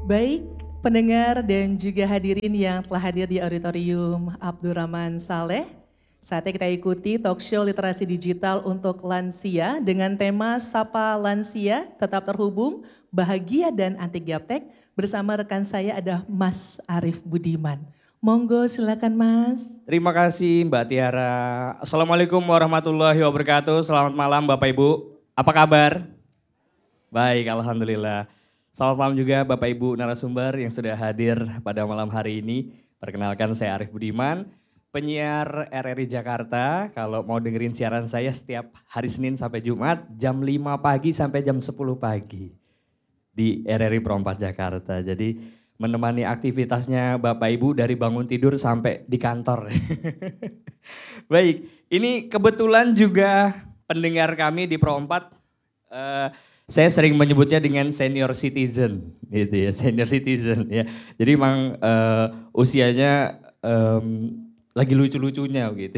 Baik, pendengar dan juga hadirin yang telah hadir di Auditorium Abdurrahman Saleh. Saatnya kita ikuti talk show literasi digital untuk lansia dengan tema Sapa Lansia, tetap terhubung, bahagia dan anti gaptek. Bersama rekan saya ada Mas Arief Budiman. Monggo silakan Mas. Terima kasih Mbak Tiara. Assalamualaikum warahmatullahi wabarakatuh. Selamat malam Bapak Ibu. Apa kabar? Baik, Alhamdulillah. Selamat malam juga Bapak Ibu narasumber yang sudah hadir pada malam hari ini. Perkenalkan saya Arief Budiman, penyiar RRI Jakarta. Kalau mau dengerin siaran saya setiap hari Senin sampai Jumat jam 5 pagi sampai jam 10 pagi di RRI Perompak Jakarta. Jadi menemani aktivitasnya Bapak Ibu dari bangun tidur sampai di kantor. Baik, ini kebetulan juga pendengar kami di Perompak, saya sering menyebutnya dengan senior citizen, gitu ya, senior citizen ya. Jadi memang usianya lagi lucu-lucunya gitu.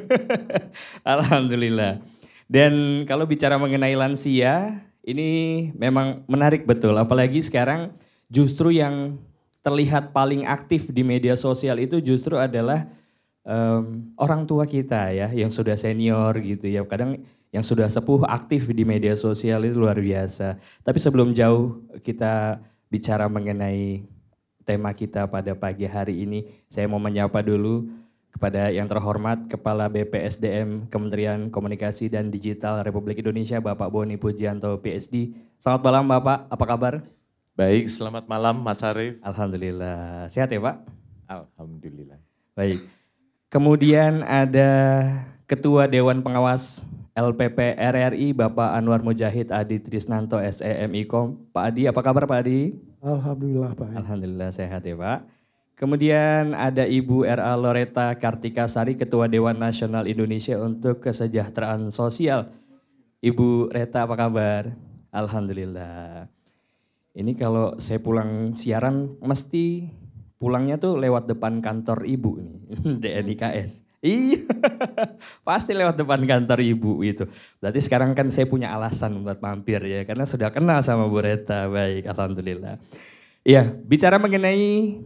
Alhamdulillah. Dan kalau bicara mengenai lansia, ini memang menarik betul. Apalagi sekarang justru yang terlihat paling aktif di media sosial itu justru adalah orang tua kita ya, yang sudah senior gitu ya. Kadang yang sudah sepuh aktif di media sosial itu luar biasa. Tapi sebelum jauh kita bicara mengenai tema kita pada pagi hari ini, saya mau menyapa dulu kepada yang terhormat Kepala BPSDM Kementerian Komunikasi dan Digital Republik Indonesia, Bapak Boni Pujianto PSD. Selamat malam Bapak, apa kabar? Baik, selamat malam Mas Arief. Alhamdulillah, sehat ya Pak? Alhamdulillah. Baik, kemudian ada Ketua Dewan Pengawas LPP RRI Bapak Anwar Mujahid Adi Trisnanto SEMIKOM. Pak Adi, apa kabar Pak Adi? Alhamdulillah Pak. Alhamdulillah sehat ya Pak. Kemudian ada Ibu R.A. Loreta Kartika Sari, Ketua Dewan Nasional Indonesia untuk Kesejahteraan Sosial. Ibu Reta apa kabar? Alhamdulillah. Ini kalau saya pulang siaran mesti pulangnya tuh lewat depan kantor ibu nih, DNIKS. Iya, pasti lewat depan kantor ibu itu. Berarti sekarang kan saya punya alasan buat mampir ya, karena sudah kenal sama Bu Reta. Baik, Alhamdulillah. Iya, bicara mengenai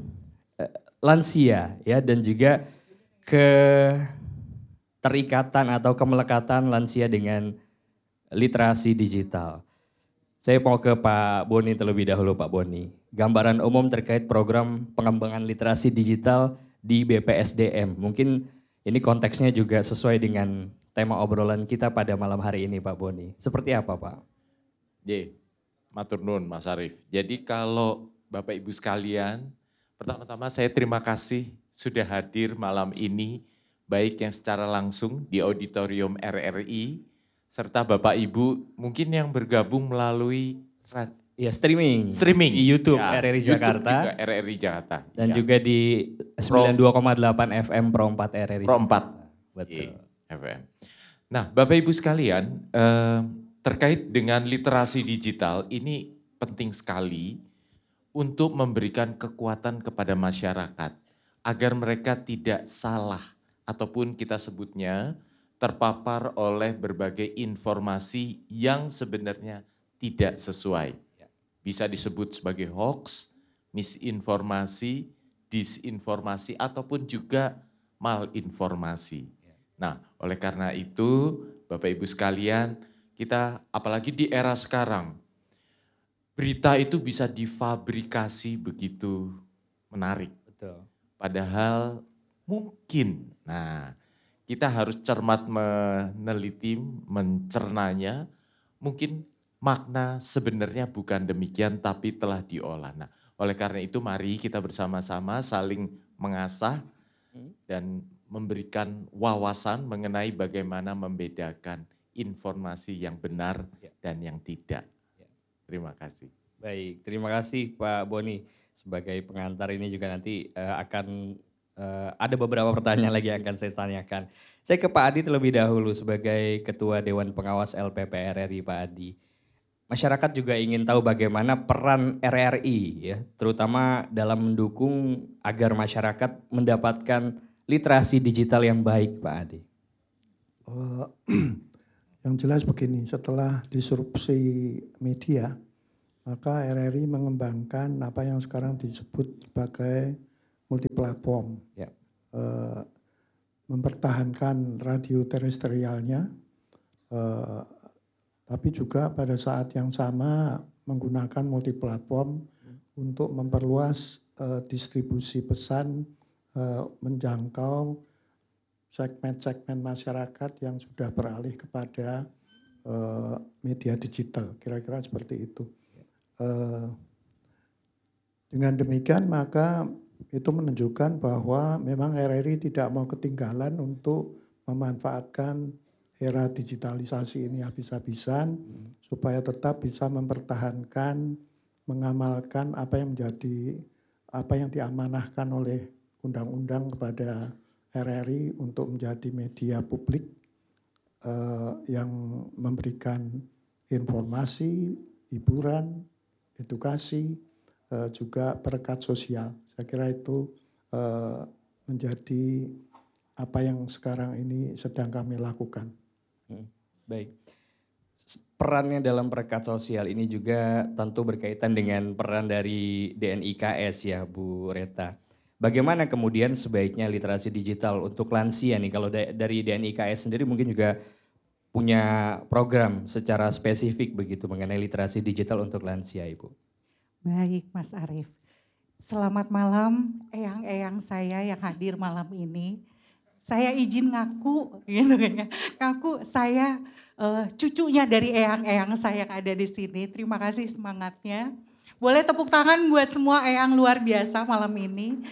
lansia ya dan juga keterikatan atau kemelekatan lansia dengan literasi digital. Saya mau ke Pak Boni terlebih dahulu Pak Boni. Gambaran umum terkait program pengembangan literasi digital di BPSDM. Mungkin ini konteksnya juga sesuai dengan tema obrolan kita pada malam hari ini Pak Boni. Seperti apa Pak? Matur nuwun Mas Arief. Jadi kalau Bapak Ibu sekalian, pertama-tama saya terima kasih sudah hadir malam ini, baik yang secara langsung di auditorium RRI, serta Bapak Ibu mungkin yang bergabung melalui streaming di YouTube ya, RRI Jakarta. YouTube juga RRI Jakarta. Dan ya, juga di 92,8 FM Pro 4 RRI. Pro 4. Betul. FM. Nah Bapak Ibu sekalian, terkait dengan literasi digital ini penting sekali untuk memberikan kekuatan kepada masyarakat agar mereka tidak salah ataupun kita sebutnya terpapar oleh berbagai informasi yang sebenarnya tidak sesuai. Bisa disebut sebagai hoax, misinformasi, disinformasi, ataupun juga malinformasi. Nah, oleh karena itu, Bapak Ibu sekalian, kita apalagi di era sekarang, berita itu bisa difabrikasi begitu menarik. Betul. Padahal mungkin, kita harus cermat meneliti, mencernanya, mungkin makna sebenarnya bukan demikian tapi telah diolah. Nah, oleh karena itu mari kita bersama-sama saling mengasah dan memberikan wawasan mengenai bagaimana membedakan informasi yang benar dan yang tidak. Terima kasih. Baik, terima kasih Pak Boni. Sebagai pengantar ini juga nanti akan ada beberapa pertanyaan lagi yang akan saya tanyakan. Saya ke Pak Adi terlebih dahulu sebagai Ketua Dewan Pengawas LPP RRI Pak Adi. Masyarakat juga ingin tahu bagaimana peran RRI ya, terutama dalam mendukung agar masyarakat mendapatkan literasi digital yang baik Pak Adi. Yang jelas begini, setelah disrupsi media maka RRI mengembangkan apa yang sekarang disebut sebagai multiplatform. Ya. Mempertahankan radio terestrialnya, tapi juga pada saat yang sama menggunakan multiplatform untuk memperluas distribusi pesan, menjangkau segmen-segmen masyarakat yang sudah beralih kepada media digital, kira-kira seperti itu. Dengan demikian maka itu menunjukkan bahwa memang RRI tidak mau ketinggalan untuk memanfaatkan era digitalisasi ini habis-habisan supaya tetap bisa mempertahankan, mengamalkan apa yang diamanahkan oleh undang-undang kepada RRI untuk menjadi media publik yang memberikan informasi, hiburan, edukasi, juga perekat sosial. Saya kira itu menjadi apa yang sekarang ini sedang kami lakukan. Baik. Perannya dalam perekat sosial ini juga tentu berkaitan dengan peran dari DNIKS ya Bu Reta. Bagaimana kemudian sebaiknya literasi digital untuk lansia nih? Kalau dari DNIKS sendiri mungkin juga punya program secara spesifik begitu mengenai literasi digital untuk lansia Ibu. Baik Mas Arief. Selamat malam eyang-eyang saya yang hadir malam ini. Saya izin ngaku gitu ya. Ngaku saya cucunya dari eyang-eyang saya yang ada di sini. Terima kasih semangatnya. Boleh tepuk tangan buat semua eyang luar biasa malam ini.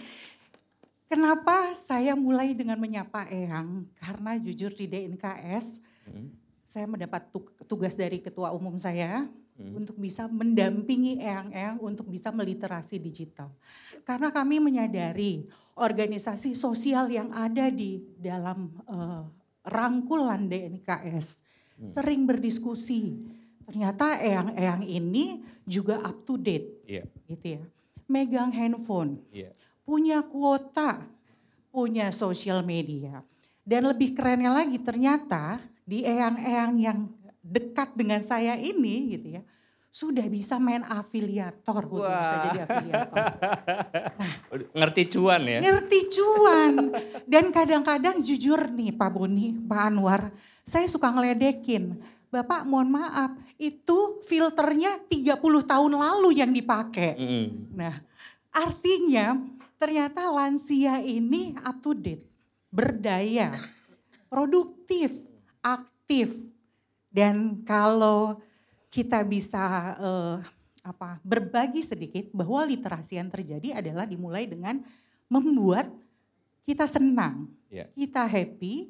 Kenapa saya mulai dengan menyapa eyang? Karena jujur di DNKS saya mendapat tugas dari ketua umum saya untuk bisa mendampingi eyang-eyang untuk bisa meliterasi digital. Karena kami menyadari organisasi sosial yang ada di dalam rangkulan DNKS sering berdiskusi. Ternyata eyang-eyang ini juga up to date, gitu ya. Megang handphone, punya kuota, punya sosial media. Dan lebih kerennya lagi ternyata di eyang-eyang yang dekat dengan saya ini gitu ya, sudah bisa main afiliator, udah bisa jadi afiliator. Nah, ngerti cuan ya? Ngerti cuan. Dan kadang-kadang jujur nih Pak Boni, Pak Anwar, saya suka ngeledekin. Bapak mohon maaf, itu filternya 30 tahun lalu yang dipakai. Nah, artinya ternyata lansia ini up to date, berdaya, produktif, aktif. Dan kalau kita bisa berbagi sedikit bahwa literasi yang terjadi adalah dimulai dengan membuat kita senang, kita happy,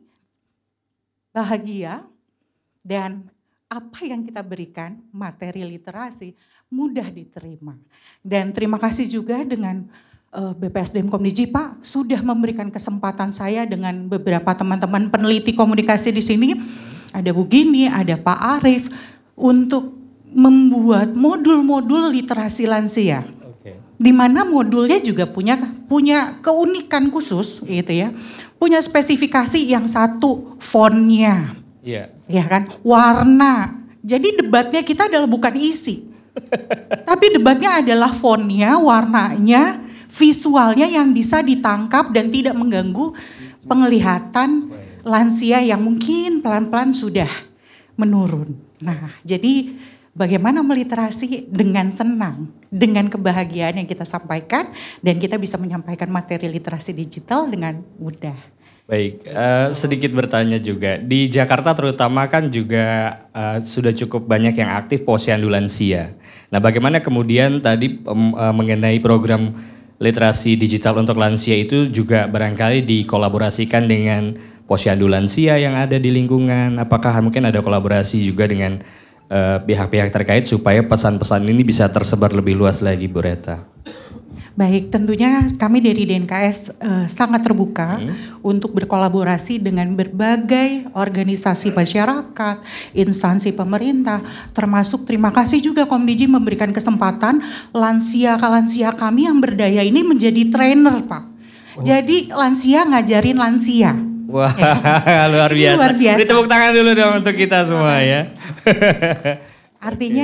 bahagia, dan apa yang kita berikan materi literasi mudah diterima. Dan terima kasih juga dengan BPSDM Komdiji Pak sudah memberikan kesempatan saya dengan beberapa teman-teman peneliti komunikasi di sini. Ada Bu Gini, ada Pak Arief untuk membuat modul-modul literasi lansia. Di mana modulnya juga punya keunikan khusus gitu ya. Punya spesifikasi yang satu fontnya. Ya kan? Warna. Jadi debatnya kita adalah bukan isi. Tapi debatnya adalah fontnya, warnanya, visualnya yang bisa ditangkap dan tidak mengganggu penglihatan lansia yang mungkin pelan-pelan sudah menurun. Nah, jadi bagaimana meliterasi dengan senang, dengan kebahagiaan yang kita sampaikan dan kita bisa menyampaikan materi literasi digital dengan mudah. Baik, sedikit bertanya juga. Di Jakarta terutama kan juga sudah cukup banyak yang aktif posyandu lansia. Nah, bagaimana kemudian tadi mengenai program literasi digital untuk lansia itu juga barangkali dikolaborasikan dengan posyandu lansia yang ada di lingkungan. Apakah mungkin ada kolaborasi juga dengan pihak-pihak terkait supaya pesan-pesan ini bisa tersebar lebih luas lagi Bu Reta? Baik, tentunya kami dari DNKS sangat terbuka untuk berkolaborasi dengan berbagai organisasi masyarakat, instansi pemerintah, termasuk terima kasih juga Komdiji memberikan kesempatan lansia kami yang berdaya ini menjadi trainer Pak. Jadi lansia ngajarin lansia. Wah, luar biasa. Beri tepuk tangan dulu dong untuk kita semua ya. Artinya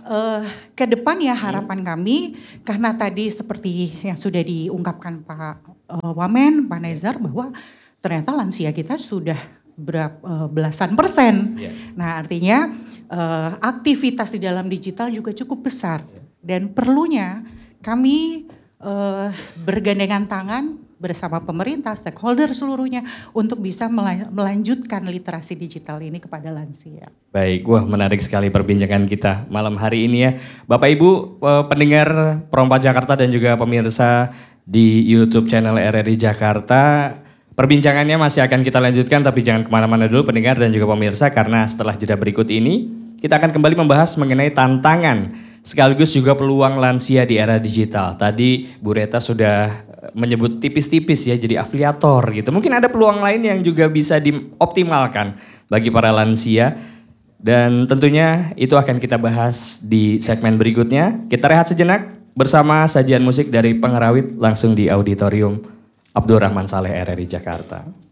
ke depan ya harapan kami, karena tadi seperti yang sudah diungkapkan Pak Wamen, Pak Nezar, bahwa ternyata lansia kita sudah belasan persen. Nah artinya aktivitas di dalam digital juga cukup besar. Dan perlunya kami bergandengan tangan bersama pemerintah, stakeholder seluruhnya untuk bisa melanjutkan literasi digital ini kepada lansia. Baik, wah menarik sekali perbincangan kita malam hari ini ya. Bapak Ibu pendengar Perompak Jakarta dan juga pemirsa di YouTube channel RRI Jakarta. Perbincangannya masih akan kita lanjutkan tapi jangan kemana-mana dulu pendengar dan juga pemirsa karena setelah jeda berikut ini kita akan kembali membahas mengenai tantangan sekaligus juga peluang lansia di era digital. Tadi Bu Reta sudah menyebut tipis-tipis ya jadi afiliator gitu. Mungkin ada peluang lain yang juga bisa dioptimalkan bagi para lansia. Dan tentunya itu akan kita bahas di segmen berikutnya. Kita rehat sejenak bersama sajian musik dari Pengerawit langsung di Auditorium Abdurrahman Saleh RRI Jakarta.